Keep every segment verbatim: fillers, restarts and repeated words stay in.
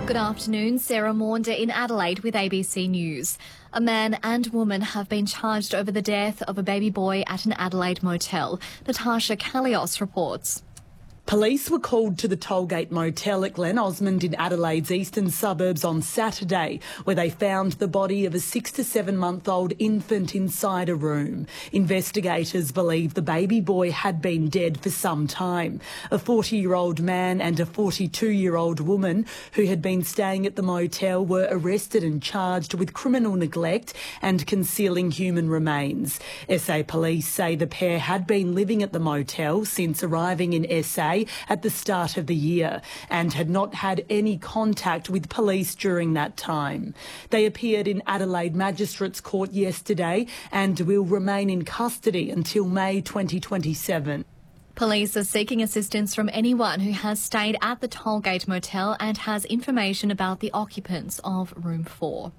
Good afternoon, Sarah Maunder in Adelaide with A B C News. A man and woman have been charged over the death of a baby boy at an Adelaide motel. Natasha Kalios reports. Police were called to the Tollgate Motel at Glen Osmond in Adelaide's eastern suburbs on Saturday, where they found the body of a six to seven month old infant inside a room. Investigators believe the baby boy had been dead for some time. A forty year old man and a forty-two year old woman who had been staying at the motel were arrested and charged with criminal neglect and concealing human remains. S A police say the pair had been living at the motel since arriving in S A at the start of the year and had not had any contact with police during that time. They appeared in Adelaide Magistrates Court yesterday and will remain in custody until May twenty twenty-seven. Police are seeking assistance from anyone who has stayed at the Tollgate Motel and has information about the occupants of room four.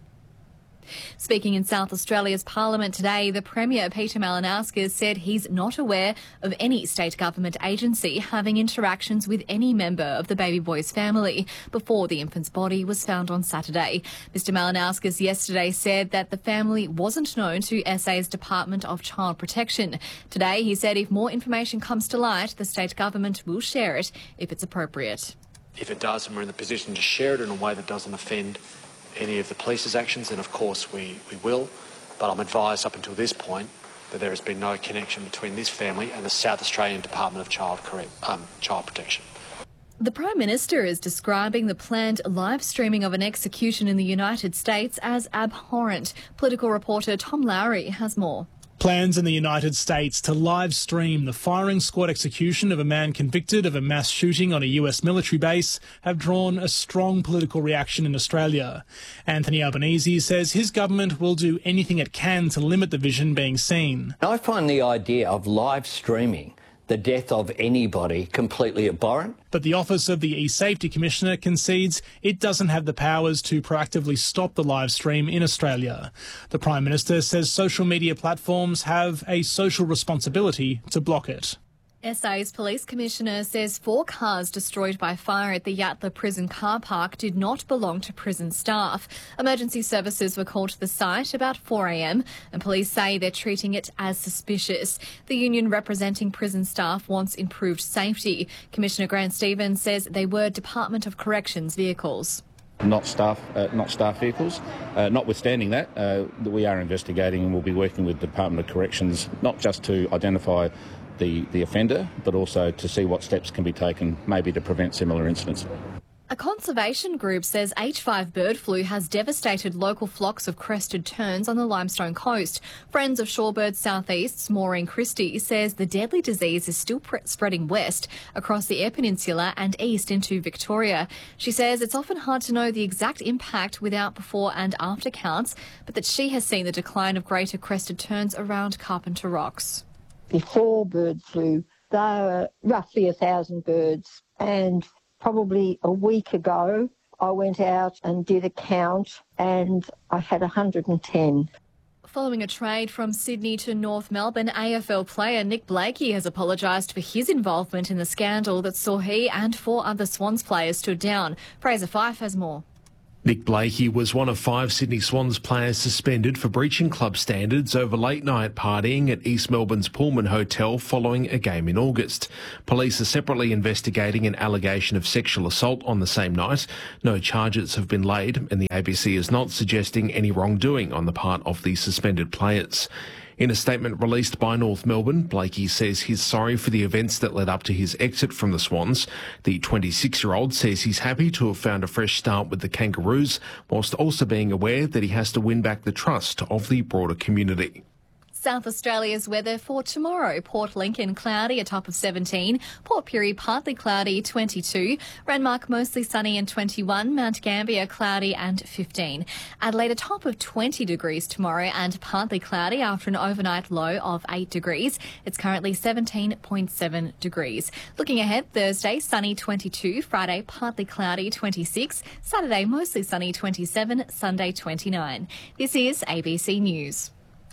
Speaking in South Australia's Parliament today, the Premier, Peter Malinauskas, said he's not aware of any state government agency having interactions with any member of the baby boy's family before the infant's body was found on Saturday. Mister Malinauskas yesterday said that the family wasn't known to S A's Department of Child Protection. Today, he said if more information comes to light, the state government will share it if it's appropriate. If it does, and we're in the position to share it in a way that doesn't offend any of the police's actions, then of course we, we will. But I'm advised up until this point that there has been no connection between this family and the South Australian Department of Child, Correct, um, Child Protection. The Prime Minister is describing the planned live streaming of an execution in the United States as abhorrent. Political reporter Tom Lowry has more. Plans in the United States to live stream the firing squad execution of a man convicted of a mass shooting on a U S military base have drawn a strong political reaction in Australia. Anthony Albanese says his government will do anything it can to limit the vision being seen. I find the idea of live streaming the death of anybody completely abhorrent. But the Office of the E-Safety Commissioner concedes it doesn't have the powers to proactively stop the live stream in Australia. The Prime Minister says social media platforms have a social responsibility to block it. S A's Police Commissioner says four cars destroyed by fire at the Yatala prison car park did not belong to prison staff. Emergency services were called to the site about four a m and police say they're treating it as suspicious. The union representing prison staff wants improved safety. Commissioner Grant Stevens says they were Department of Corrections vehicles. Not staff, uh, not staff vehicles. Uh, notwithstanding that, uh, we are investigating and we'll be working with the Department of Corrections, not just to identify The, the offender, but also to see what steps can be taken, maybe to prevent similar incidents. A conservation group says H five bird flu has devastated local flocks of crested terns on the Limestone coast. Friends of Shorebirds South East's Maureen Christie says the deadly disease is still pre- spreading west across the Eyre Peninsula and east into Victoria. She says it's often hard to know the exact impact without before and after counts, but that she has seen the decline of greater crested terns around Carpenter Rocks. Before bird flu, there were roughly a thousand birds, and probably a week ago I went out and did a count and I had one hundred ten. Following a trade from Sydney to North Melbourne, A F L player Nick Blakey has apologised for his involvement in the scandal that saw he and four other Swans players stood down. Fraser Fife has more. Nick Blakey was one of five Sydney Swans players suspended for breaching club standards over late-night partying at East Melbourne's Pullman Hotel following a game in August. Police are separately investigating an allegation of sexual assault on the same night. No charges have been laid, and the A B C is not suggesting any wrongdoing on the part of the suspended players. In a statement released by North Melbourne, Blakey says he's sorry for the events that led up to his exit from the Swans. The twenty-six-year-old says he's happy to have found a fresh start with the Kangaroos, whilst also being aware that he has to win back the trust of the broader community. South Australia's weather for tomorrow. Port Lincoln cloudy, a top of seventeen. Port Pirie partly cloudy, twenty-two. Renmark mostly sunny and twenty-one. Mount Gambier cloudy and fifteen. Adelaide a top of twenty degrees tomorrow and partly cloudy after an overnight low of eight degrees. It's currently seventeen point seven degrees. Looking ahead, Thursday sunny twenty-two. Friday partly cloudy twenty-six. Saturday mostly sunny twenty-seven. Sunday twenty-nine. This is A B C News.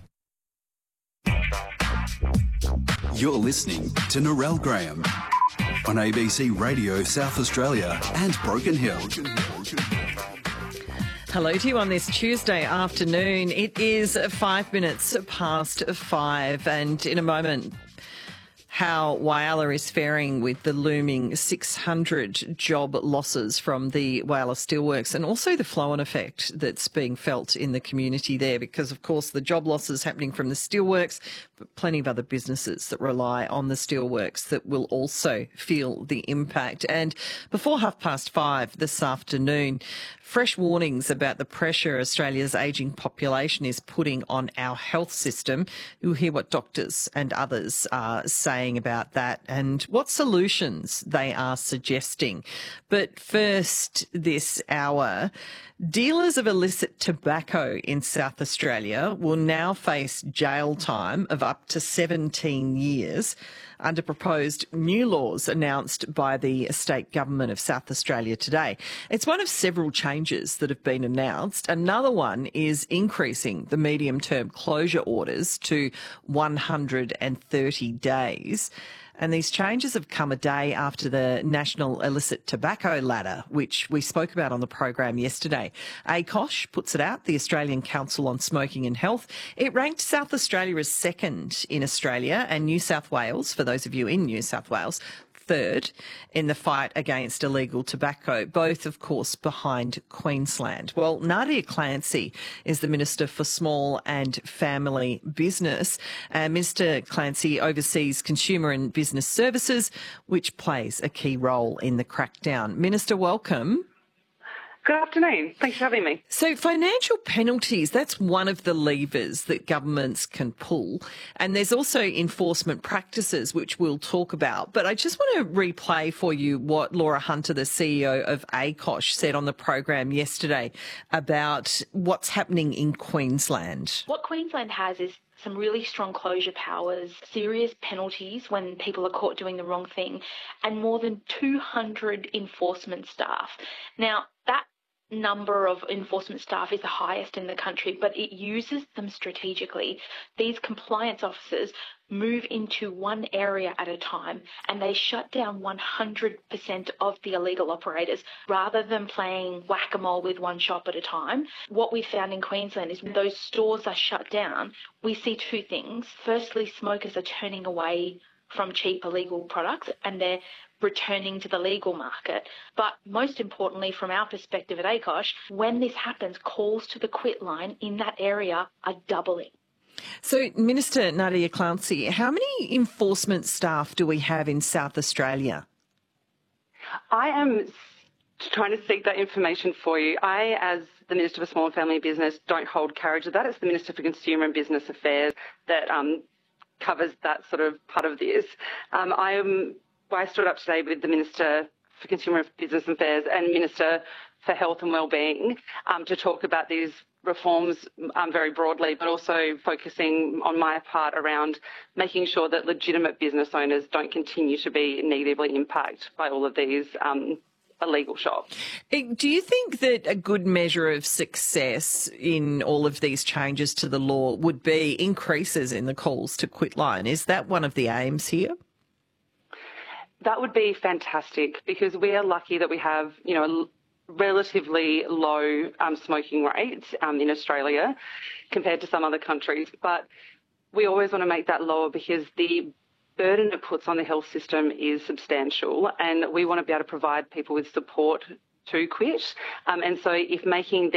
You're listening to Narelle Graham. on A B C Radio South Australia and Broken Hill. Hello to you on this Tuesday afternoon. It is five minutes past five, and in a moment, how Whyalla is faring with the looming six hundred job losses from the Whyalla Steelworks, and also the flow-on effect that's being felt in the community there, because of course the job losses happening from the steelworks, but plenty of other businesses that rely on the steelworks that will also feel the impact. And before half past five this afternoon, fresh warnings about the pressure Australia's ageing population is putting on our health system. You'll hear what doctors and others are saying about that and what solutions they are suggesting. But first this hour, dealers of illicit tobacco in South Australia will now face jail time of up to seventeen years under proposed new laws announced by the state government of South Australia today. It's one of several changes that have been announced. Another one is increasing the medium-term closure orders to one hundred thirty days. And these changes have come a day after the National Illicit Tobacco Ladder, which we spoke about on the program yesterday. A C O S puts it out, the Australian Council on Smoking and Health. It ranked South Australia as second in Australia and New South Wales, for those of you in New South Wales, third in the fight against illegal tobacco, both, of course, behind Queensland. Well, Nadia Clancy is the Minister for Small and Family Business. Uh, Minister Clancy oversees consumer and business services, which plays a key role in the crackdown. Minister, welcome. Good afternoon. Thanks for having me. So financial penalties, that's one of the levers that governments can pull. And there's also enforcement practices, which we'll talk about. But I just want to replay for you what Laura Hunter, the C E O of A C O S, said on the program yesterday about what's happening in Queensland. What Queensland has is some really strong closure powers, serious penalties when people are caught doing the wrong thing, and more than two hundred enforcement staff. Now, that number of enforcement staff is the highest in the country, but it uses them strategically. These compliance officers move into one area at a time and they shut down one hundred percent of the illegal operators rather than playing whack-a-mole with one shop at a time. What we found in Queensland is when those stores are shut down, we see two things. Firstly, smokers are turning away from cheap illegal products and they're returning to the legal market. But most importantly, from our perspective at A C O S, when this happens, calls to the quit line in that area are doubling. So, Minister Nadia Clancy, how many enforcement staff do we have in South Australia? I am trying to seek that information for you. I, as the Minister for Small and Family Business, don't hold carriage of that. It's the Minister for Consumer and Business Affairs that um, covers that sort of part of this. Um, I am... I stood up today with the Minister for Consumer Business Affairs and Minister for Health and Wellbeing um, to talk about these reforms um, very broadly, but also focusing on my part around making sure that legitimate business owners don't continue to be negatively impacted by all of these um, illegal shops. Do you think that a good measure of success in all of these changes to the law would be increases in the calls to quit line? Is that one of the aims here? That would be fantastic because we are lucky that we have, you know, a relatively low um, smoking rate um, in Australia compared to some other countries. But we always want to make that lower because the burden it puts on the health system is substantial, and we want to be able to provide people with support to quit. Um, and so if making